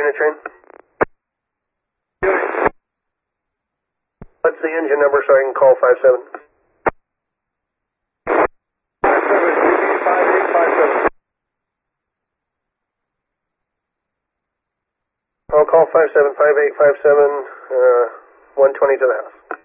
unit train? What's the engine number so I can call 57? 5857. I'll call 575857, 120 to the house.